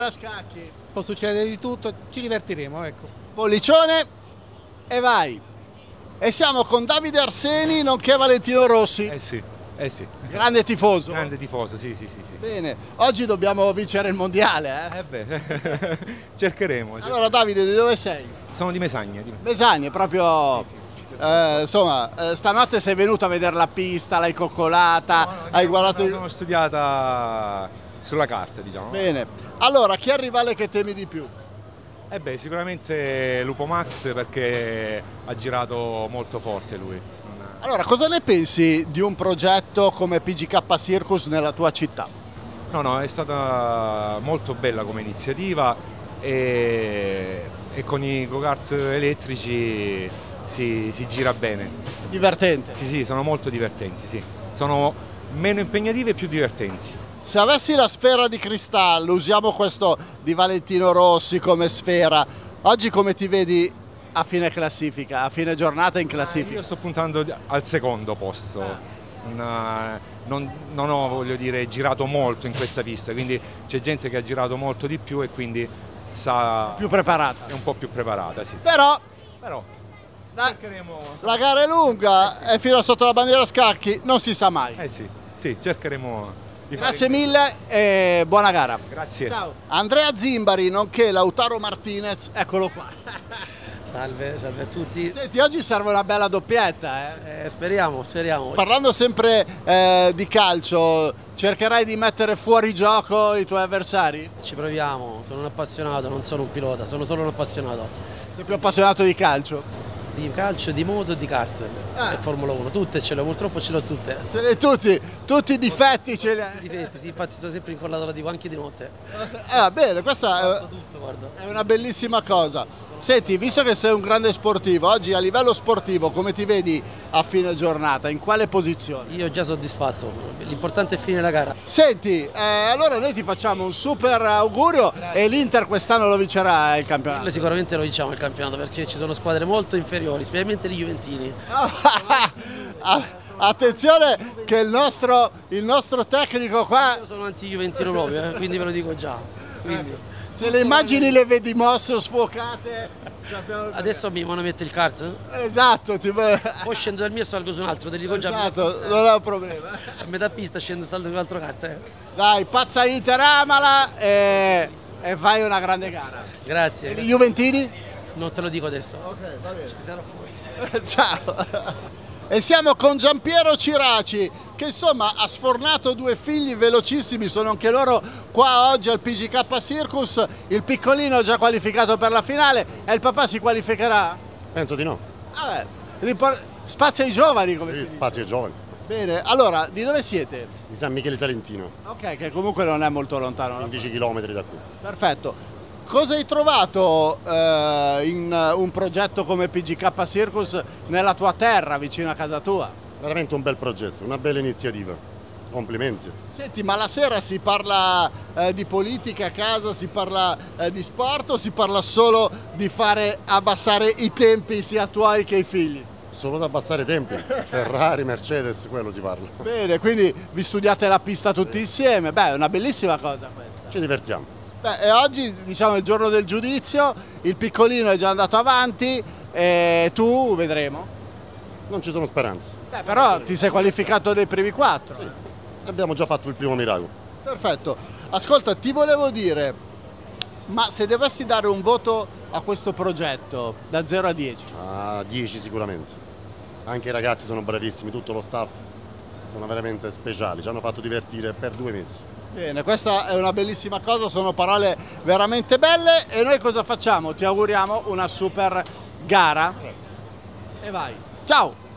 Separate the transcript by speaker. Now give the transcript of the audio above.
Speaker 1: A scacchi.
Speaker 2: Può succedere di tutto, ci divertiremo, ecco.
Speaker 1: Pollicione e vai. E siamo con Davide Arseni, nonché Valentino Rossi.
Speaker 3: Eh sì.
Speaker 1: Grande tifoso.
Speaker 3: Grande tifoso, sì.
Speaker 1: Bene, oggi dobbiamo vincere il mondiale, eh?
Speaker 3: Beh, cercheremo.
Speaker 1: Allora Davide, di dove sei?
Speaker 3: Sono di Mesagna.
Speaker 1: Mesagne, proprio... insomma, stanotte sei venuto a vedere la pista, l'hai coccolata, hai guardato...
Speaker 3: L'ho studiata sulla carta, diciamo.
Speaker 1: Bene, allora chi è il rivale che temi di più?
Speaker 3: Sicuramente Lupo Max perché ha girato molto forte lui.
Speaker 1: Allora, cosa ne pensi di un progetto come PGK Circus nella tua città?
Speaker 3: No, è stata molto bella come iniziativa e con i go-kart elettrici si gira bene.
Speaker 1: Divertente?
Speaker 3: Sì, sono molto divertenti, sì. Sono meno impegnative e più divertenti.
Speaker 1: Se avessi la sfera di cristallo, usiamo questo di Valentino Rossi come sfera, oggi come ti vedi a fine classifica, a fine giornata in classifica?
Speaker 3: Io sto puntando al secondo posto, non ho, voglio dire, girato molto in questa pista, quindi c'è gente che ha girato molto di più e quindi
Speaker 1: più preparata.
Speaker 3: È un po' più preparata, sì.
Speaker 1: Però
Speaker 3: cercheremo...
Speaker 1: la gara è lunga e fino a sotto la bandiera a scacchi non si sa mai.
Speaker 3: Sì, cercheremo di
Speaker 1: Grazie mille e buona gara.
Speaker 3: Grazie.
Speaker 1: Ciao. Andrea Zimbari, nonché Lautaro Martinez, eccolo qua.
Speaker 4: Salve a tutti.
Speaker 1: Senti, oggi serve una bella doppietta,
Speaker 4: Speriamo.
Speaker 1: Parlando sempre di calcio, cercherai di mettere fuori gioco i tuoi avversari?
Speaker 4: Ci proviamo, sono un appassionato, non sono un pilota, sono solo un appassionato.
Speaker 1: Sei più appassionato di calcio?
Speaker 4: Di calcio, di moto e di kart. E Formula 1, tutte ce le ho, purtroppo ce le ho tutte.
Speaker 1: Ce li hai tutti i difetti ce li hai.
Speaker 4: Difetti, sì, infatti sono sempre incollato alla TV anche di notte.
Speaker 1: Bene, questa è una bellissima cosa. Senti, visto che sei un grande sportivo, oggi a livello sportivo come ti vedi a fine giornata? In quale posizione?
Speaker 4: Io già soddisfatto, l'importante è finire la gara.
Speaker 1: Senti, allora noi ti facciamo un super augurio. Grazie. E l'Inter quest'anno lo vincerà il campionato?
Speaker 4: Quello sicuramente lo vinciamo il campionato perché ci sono squadre molto inferiori, specialmente gli Juventini.
Speaker 1: Attenzione che il nostro tecnico qua...
Speaker 4: Io sono anti-juventino proprio, quindi ve lo dico già. Quindi.
Speaker 1: Se le immagini le vedi mosse o sfocate...
Speaker 4: Adesso mi vanno a mettere il kart?
Speaker 1: Esatto.
Speaker 4: Poi scendo dal mio e salgo su un altro, te li dico già.
Speaker 1: Esatto, non è un problema.
Speaker 4: A metà pista scendo e salgo su un altro kart.
Speaker 1: Dai, pazza Inter, amala e fai una grande gara.
Speaker 4: Grazie.
Speaker 1: E gli Juventini?
Speaker 4: Non te lo dico adesso.
Speaker 1: Ok, va bene.
Speaker 4: Ci sarò poi.
Speaker 1: Ciao. E siamo con Giampiero Ciraci che insomma ha sfornato due figli velocissimi, sono anche loro qua oggi al PGK Circus. Il piccolino è già qualificato per la finale e il papà si qualificherà?
Speaker 5: Penso di no.
Speaker 1: Spazio ai giovani come si dice.
Speaker 5: Spazio ai giovani.
Speaker 1: Bene, allora di dove siete?
Speaker 5: Di San Michele Salentino.
Speaker 1: Ok, che comunque non è molto lontano.
Speaker 5: 15 km da qui.
Speaker 1: Perfetto. Cosa hai trovato in un progetto come PGK Circus nella tua terra, vicino a casa tua?
Speaker 5: Veramente un bel progetto, una bella iniziativa. Complimenti.
Speaker 1: Senti, ma la sera si parla di politica a casa, si parla di sport o si parla solo di fare abbassare i tempi sia tuoi che ai figli?
Speaker 5: Solo da abbassare i tempi. Ferrari, Mercedes, quello si parla.
Speaker 1: Bene, quindi vi studiate la pista tutti insieme. Beh, è una bellissima cosa questa.
Speaker 5: Ci divertiamo.
Speaker 1: Beh, e oggi diciamo è il giorno del giudizio, il piccolino è già andato avanti e tu vedremo.
Speaker 5: Non ci sono speranze.
Speaker 1: Beh, però ti sei qualificato nei primi 4.
Speaker 5: Sì. Abbiamo già fatto il primo miracolo.
Speaker 1: Perfetto. Ascolta, ti volevo dire, ma se dovessi dare un voto a questo progetto da 0 a 10?
Speaker 5: A 10 sicuramente. Anche i ragazzi sono bravissimi, tutto lo staff sono veramente speciali, ci hanno fatto divertire per 2 mesi.
Speaker 1: Bene, questa è una bellissima cosa, sono parole veramente belle e noi cosa facciamo? Ti auguriamo una super gara.
Speaker 5: Grazie.
Speaker 1: E vai. Ciao!